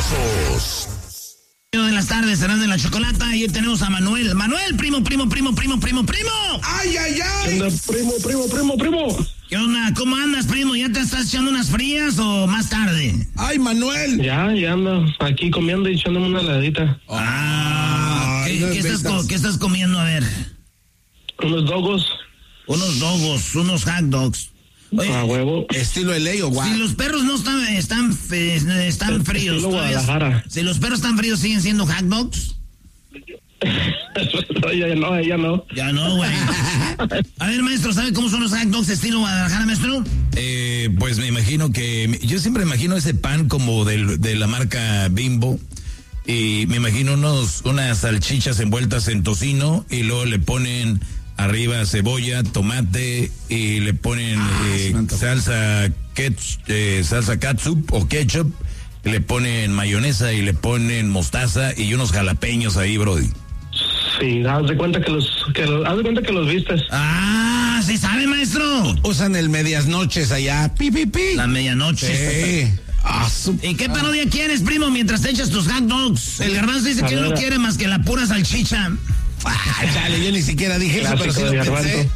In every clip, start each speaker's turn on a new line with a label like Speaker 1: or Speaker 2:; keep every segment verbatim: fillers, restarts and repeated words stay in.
Speaker 1: Chismosos.
Speaker 2: De las tardes, serán de la chocolata, y hoy tenemos a Manuel. Manuel, primo, primo, primo, primo, primo, primo.
Speaker 3: ¡Ay, ay, ay!
Speaker 4: ¿Qué onda, primo, primo, primo, primo?
Speaker 2: ¿Qué onda? ¿Cómo andas, primo? ¿Ya te estás echando unas frías o más tarde?
Speaker 3: ¡Ay, Manuel!
Speaker 4: Ya, ya ando aquí comiendo y echándome una heladita.
Speaker 2: Ah, ¿qué, ¿qué, estás, co- ¿qué estás comiendo? A ver.
Speaker 4: Unos dogos.
Speaker 2: Unos dogos, unos hot dogs. Oye,
Speaker 4: A huevo.
Speaker 3: ¿Estilo L A o guau?
Speaker 2: si los perros no están están, eh, están fríos,
Speaker 4: Estilo
Speaker 2: todavía-
Speaker 4: Guadalajara.
Speaker 2: si los perros están fríos, ¿siguen siendo hot dogs?
Speaker 4: No, ya no, ya no.
Speaker 2: Ya no, güey. A ver, maestro, ¿sabe cómo son los hot dogs estilo Guadalajara, maestro?
Speaker 5: Eh, pues me imagino que, yo siempre imagino ese pan como del, de la marca Bimbo, y me imagino unos, unas salchichas envueltas en tocino, y luego le ponen arriba cebolla, tomate, y le ponen
Speaker 3: Ah,
Speaker 5: eh,
Speaker 3: se me antojó.
Speaker 5: salsa ketch, eh, salsa catsup o ketchup, le ponen mayonesa y le ponen mostaza y unos jalapeños ahí, brody.
Speaker 4: Sí, haz de cuenta que los, que los, haz de cuenta que los vistes.
Speaker 2: Ah, ¿sí sabe, maestro?
Speaker 3: Usan el medias noches allá. Pi, pi, pi.
Speaker 2: La medianoche.
Speaker 3: Sí. Ah, su-
Speaker 2: ¿Y qué parodia quieres, primo, mientras te echas tus hot dogs? El garbanzo dice
Speaker 4: A
Speaker 2: que
Speaker 4: ver,
Speaker 2: no
Speaker 4: a-
Speaker 2: quiere más que la pura salchicha.
Speaker 3: Ah, chale, yo ni siquiera dije eso, pero sí
Speaker 4: Clásico
Speaker 3: lo
Speaker 4: de
Speaker 3: pensé.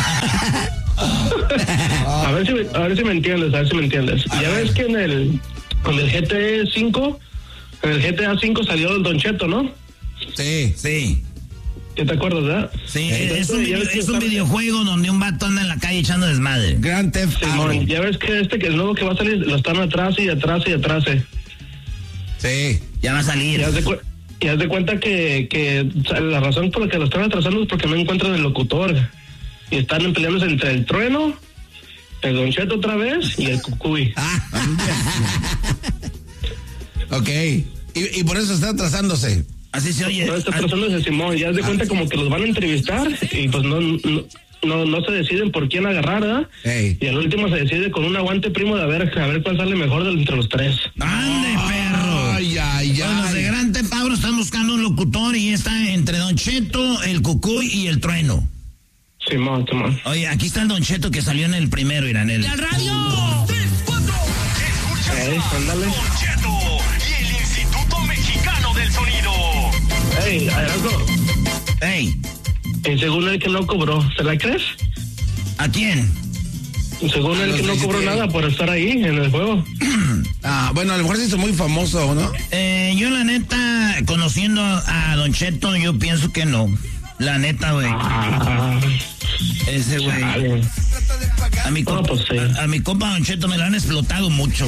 Speaker 4: A ver si me, a ver si me entiendes, a ver si me entiendes. Ya ves que en el, en el G T cinco, en el G T A cinco salió el Don Cheto, ¿no?
Speaker 3: Sí.
Speaker 2: Sí,
Speaker 4: ¿Qué te acuerdas, verdad?
Speaker 2: sí,
Speaker 4: Entonces,
Speaker 2: es un,
Speaker 4: ya
Speaker 2: video-
Speaker 4: ves que
Speaker 2: es un
Speaker 4: está-
Speaker 2: videojuego donde un vato anda en la calle echando desmadre.
Speaker 3: Grand Theft
Speaker 4: Simón,
Speaker 3: Auto.
Speaker 4: ya ves que este que es nuevo que va a salir, lo están atrás y atrás y atrás. eh.
Speaker 3: Sí.
Speaker 2: Ya va a salir.
Speaker 4: Y haz de, cu- y haz de cuenta que, que o sea, la razón por la que lo están atrasando es porque no encuentran el locutor. Y están peleándose entre el Trueno, el Don Cheto otra vez y el Cucuy.
Speaker 3: Ah. Ok. Y, y por eso está atrasándose.
Speaker 2: Así se oye.
Speaker 4: No está
Speaker 2: Ah,
Speaker 4: atrasándose Simón. Y haz de cuenta como que los van a entrevistar y pues no, no, no, no se deciden por quién agarrar, ¿verdad?
Speaker 3: Ey.
Speaker 4: Y al último se decide con un aguante primo de a ver, a ver cuál sale mejor de entre los tres.
Speaker 2: ¡Ande, perro!
Speaker 3: Ay, ay,
Speaker 2: Bueno, los de
Speaker 3: ay.
Speaker 2: Gran Tepabro están buscando un locutor y está entre Don Cheto, el Cucuy y el Trueno.
Speaker 4: Simón, Simón.
Speaker 2: Oye, aquí está el Don Cheto que salió en el primero, Iranel. ¡Al radio!
Speaker 4: Ey, ándale.
Speaker 1: Don Cheto y el Instituto Mexicano del Sonido.
Speaker 4: Ey, algo.
Speaker 2: ¡Ey!
Speaker 4: Y según él que no cobró, ¿se la crees?
Speaker 2: ¿A quién?
Speaker 4: Según
Speaker 3: A
Speaker 4: él
Speaker 3: los
Speaker 4: que no cobró
Speaker 3: vegetarianos.
Speaker 4: nada por estar ahí en el juego.
Speaker 3: Ah, bueno, a lo mejor se hizo muy famoso, ¿no?
Speaker 2: Eh, yo la neta, conociendo a Don Cheto, yo pienso que no. La neta, güey.
Speaker 4: Ah,
Speaker 2: Ese güey.
Speaker 4: chale.
Speaker 2: A mi,
Speaker 4: No,
Speaker 2: compa,
Speaker 4: pues sí.
Speaker 2: a, a mi compa Don Cheto me lo han explotado mucho.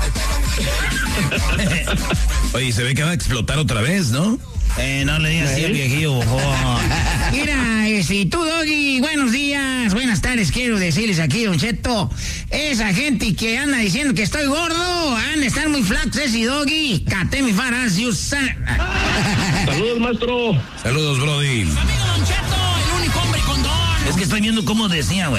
Speaker 5: Oye, se ve que va a explotar otra vez, ¿no?
Speaker 2: Eh, no le digas así al viejillo, bojón. Mira, eh, si tú, Doggy, buenos días, buenas tardes, quiero decirles aquí, Don Cheto, esa gente que anda diciendo que estoy gordo, han de estar muy flacos, ese Doggy, cate mi faras, you son-
Speaker 4: Saludos, maestro.
Speaker 5: Saludos, brody.
Speaker 2: Amigo Don Cheto, el único hombre con don. Es que estoy viendo cómo decía, güey.